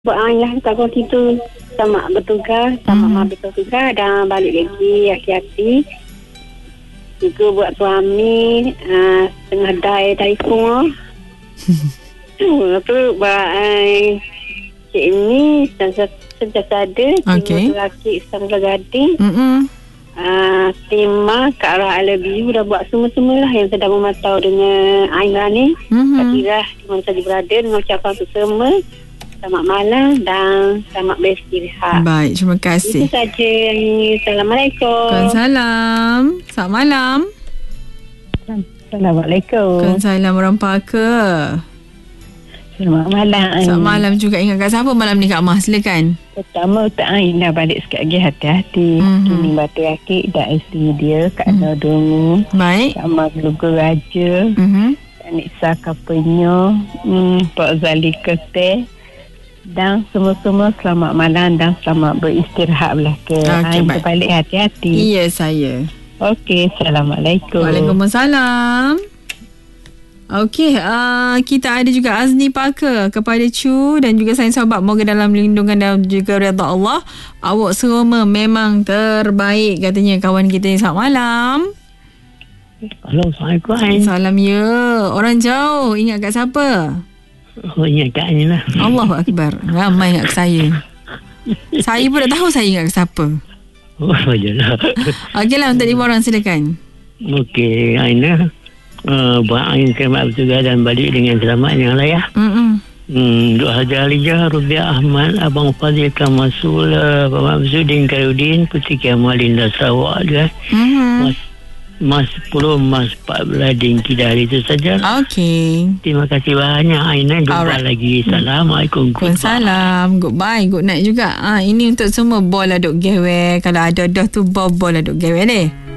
Lah takut itu sama bertugas, sama bertugas dan balik lagi hati-hati. Juga buat suami tengah telefon. Tu buat cik ini sentiasa ada. Okey. Lelaki sama gading. Tema ke arah Alabi dah buat semua-semualah yang sedang memantau dengan Aina ni. Kira di mana saja berada dengan ucapan tu semua. Selamat malam dan selamat beristirahat. Baik, terima kasih. Itu saja. Assalamualaikum. Waalaikumsalam. Selamat malam. Assalamualaikum. Waalaikumsalam warahmatullahi. Selamat malam. Selamat malam juga. Ingat kat siapa malam ni Kak Mah? Silakan. Pertama Ustaz Ain dah balik sekali lagi hati-hati. Kini batu akik dan isteri dia Kak Nodungu. Baik. Sama Gelugur Raja. Anissa Kapenyo. Pak Zali Kete. Dan semua-semua selamat malam dan selamat beristirahat belaka. Okey, baik. Balik hati-hati. Ya, saya. Okey, Assalamualaikum. Waalaikumsalam. Okey, kita ada juga Azni Parker kepada Chu dan juga sayang sahabat, moga dalam lindungan dan juga redha Allah. Awak semua memang terbaik katanya kawan kita ni. Selamat malam. Hello, Assalamualaikum. Salam ya. Orang jauh ingat kat siapa? Oh, ingat kat ni lah. Allahu Akbar. Ramai ingat ke saya. Saya pun dah tahu saya ingat ke siapa. Oh, jelah. Okeylah, untuk 5 orang silakan. Okey, Aina. Buat Aina selamat bertugas dan balik dengan selamatnya lah ya. Duk Hajar Alijah, Rubiah Ahmad, Abang Fazil Kamasul, Abang Abzudin Karudin, Putri Kiamalin dan Sarawak dia. Mas 10, Mas 14 Dingki dari itu saja. Okey. Terima kasih banyak Aina. Jumpa lagi. Assalamualaikum. Waalaikumsalam. Goodbye. Good night juga. Ini untuk semua bola duk gewe. Kalau ada dah tu bola duk gewe deh.